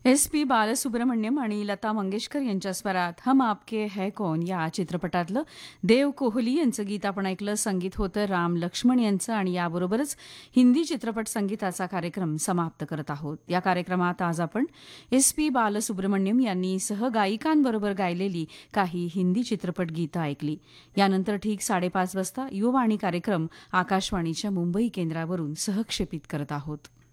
SP. Balasubramaniam आणि लता मंगेशकर यांच्या स्वरात हम आपके है कौन या चित्रपटातलं देव कोहली यांचं गीत आपण ऐकलं. संगीत होतं राम लक्ष्मण यांचं आणि याबरोबरच हिंदी चित्रपट संगीताचा कार्यक्रम समाप्त करत आहोत. या कार्यक्रमात आज आपण एस.पी. बालसुब्रमण्यम यांनी सहगायिकांबरोबर गायलेली काही हिंदी चित्रपट गीतं ऐकली. यानंतर ठीक 5:30 वाजता युववाणी कार्यक्रम आकाशवाणीच्या मुंबई केंद्रावरून सहक्षेपित करत आहोत.